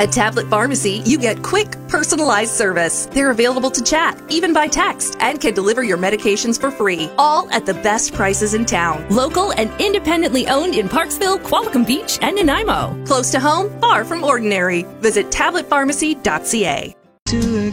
At Tablet Pharmacy, you get quick, personalized service. They're available to chat, even by text, and can deliver your medications for free, all at the best prices in town. Local and independently owned in Parksville, Qualicum Beach, and Nanaimo. Close to home, far from ordinary. Visit tabletpharmacy.ca. To